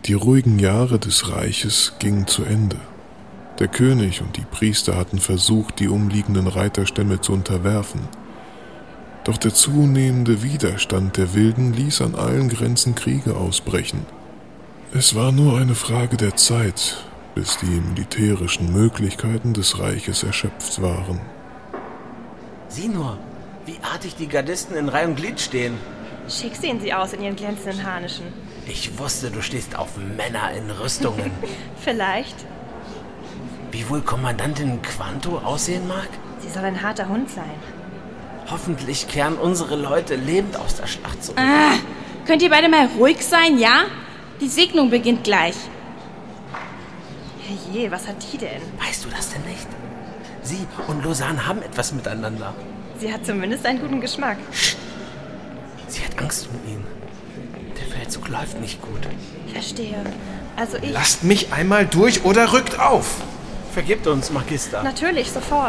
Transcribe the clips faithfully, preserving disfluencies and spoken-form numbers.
Die ruhigen Jahre des Reiches gingen zu Ende. Der König und die Priester hatten versucht, die umliegenden Reiterstämme zu unterwerfen. Doch der zunehmende Widerstand der Wilden ließ an allen Grenzen Kriege ausbrechen. Es war nur eine Frage der Zeit, bis die militärischen Möglichkeiten des Reiches erschöpft waren. Sieh nur, wie artig die Gardisten in Reihe und Glied stehen. Schick sehen sie aus in ihren glänzenden Harnischen. Ich wusste, du stehst auf Männer in Rüstungen. Vielleicht. Wie wohl Kommandantin Quanto aussehen mag? Sie soll ein harter Hund sein. Hoffentlich kehren unsere Leute lebend aus der Schlacht zurück. Ah, könnt ihr beide mal ruhig sein, ja? Die Segnung beginnt gleich. Herrje, was hat die denn? Weißt du das denn nicht? Sie und Lausanne haben etwas miteinander. Sie hat zumindest einen guten Geschmack. Psst. Sie hat Angst um ihn. Der Feldzug läuft nicht gut. Verstehe. Also ich... Lasst mich einmal durch oder rückt auf! Vergibt uns, Magister. Natürlich, sofort.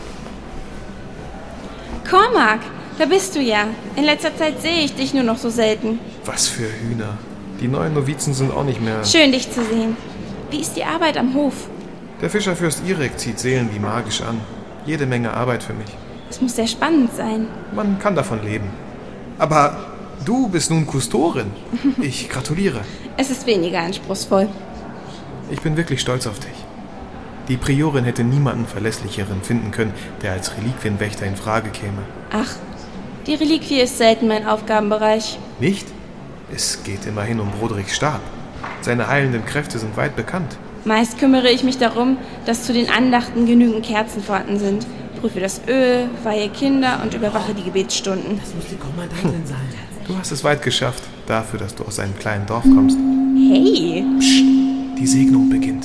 Cormac, da bist du ja. In letzter Zeit sehe ich dich nur noch so selten. Was für Hühner. Die neuen Novizen sind auch nicht mehr... Schön, dich zu sehen. Wie ist die Arbeit am Hof? Der Fischerfürst Irek zieht Seelen wie magisch an. Jede Menge Arbeit für mich. Es muss sehr spannend sein. Man kann davon leben. Aber du bist nun Kustorin. Ich gratuliere. Es ist weniger anspruchsvoll. Ich bin wirklich stolz auf dich. Die Priorin hätte niemanden Verlässlicheren finden können, der als Reliquienwächter in Frage käme. Ach, die Reliquie ist selten mein Aufgabenbereich. Nicht? Es geht immerhin um Broderiks Stab. Seine heilenden Kräfte sind weit bekannt. Meist kümmere ich mich darum, dass zu den Andachten genügend Kerzen vorhanden sind. Prüfe das Öl, weihe Kinder und überwache die Gebetsstunden. Das muss die Kommandantin sein. Du hast es weit geschafft, dafür, dass du aus einem kleinen Dorf kommst. Hey! Psst, die Segnung beginnt.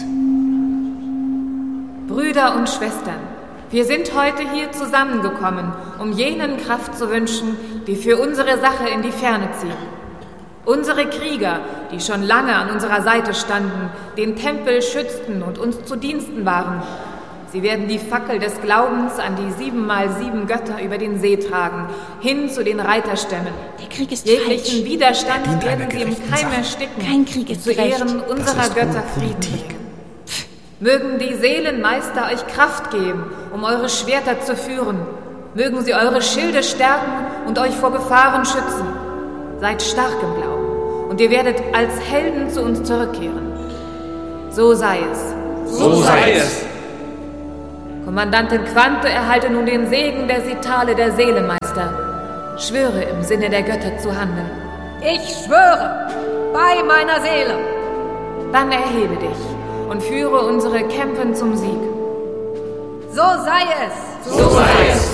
Brüder und Schwestern, wir sind heute hier zusammengekommen, um jenen Kraft zu wünschen, die für unsere Sache in die Ferne ziehen. Unsere Krieger, die schon lange an unserer Seite standen, den Tempel schützten und uns zu Diensten waren. Sie werden die Fackel des Glaubens an die sieben mal sieben Götter über den See tragen, hin zu den Reiterstämmen. Der Krieg ist Jeglichen falsch. Widerstand werden sie im Keim ersticken. Kein Krieg ist zu gerecht. Ehren unserer Götter Frieden bringen. Mögen die Seelenmeister euch Kraft geben, um eure Schwerter zu führen. Mögen sie eure Schilde stärken und euch vor Gefahren schützen. Seid stark im Glauben, und ihr werdet als Helden zu uns zurückkehren. So sei es. So sei es. Kommandantin Quante erhalte nun den Segen der Sitale der Seelemeister. Schwöre im Sinne der Götter zu handeln. Ich schwöre, bei meiner Seele. Dann erhebe dich und führe unsere Kämpfen zum Sieg. So sei es. So sei es.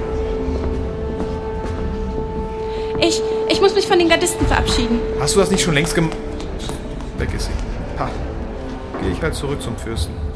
Ich, ich muss mich von den Gardisten verabschieden. Hast du das nicht schon längst gemacht? Weg ist sie. Ha. Gehe ich halt zurück zum Fürsten.